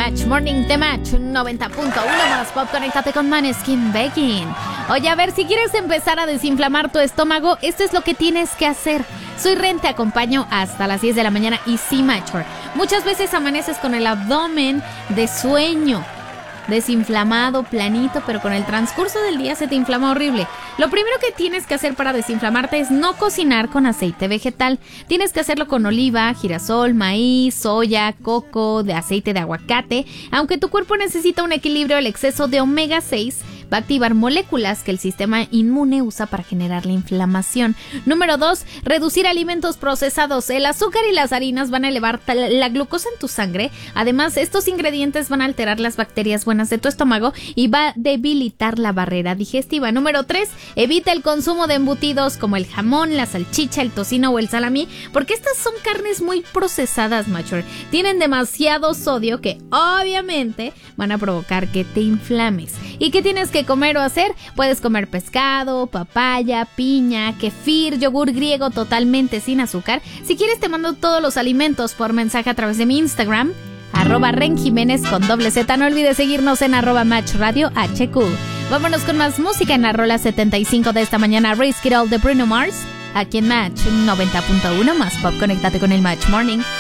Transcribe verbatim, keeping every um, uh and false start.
Match Morning de Match noventa punto uno más pop. Conéctate con Maneskin Begging. Oye, a ver, si quieres empezar a desinflamar tu estómago, esto es lo que tienes que hacer. Soy Ren, te acompaño hasta las diez de la mañana y sí, Matcher, muchas veces amaneces con el abdomen de sueño, desinflamado, planito, pero con el transcurso del día se te inflama horrible. Lo primero que tienes que hacer para desinflamarte es no cocinar con aceite vegetal. Tienes que hacerlo con oliva, girasol, maíz, soya, coco, de aceite de aguacate. Aunque tu cuerpo necesita un equilibrio, el exceso de omega seis va a activar moléculas que el sistema inmune usa para generar la inflamación. Número dos, reducir alimentos procesados. El azúcar y las harinas van a elevar la glucosa en tu sangre. Además, estos ingredientes van a alterar las bacterias buenas de tu estómago y va a debilitar la barrera digestiva. Número tres, evita el consumo de embutidos como el jamón, la salchicha, el tocino o el salami, porque estas son carnes muy procesadas, macho. Tienen demasiado sodio que obviamente van a provocar que te inflames. ¿Y qué tienes que comer o hacer? Puedes comer pescado, papaya, piña, kefir, yogur griego totalmente sin azúcar. Si quieres te mando todos los alimentos por mensaje a través de mi Instagram, arroba Ren Jiménez con doble Z. No olvides seguirnos en arroba Match Radio H Q. Vámonos con más música en la rola setenta y cinco de esta mañana, Risk It All de Bruno Mars, aquí en Match noventa punto uno más pop. Conéctate con el Match Morning.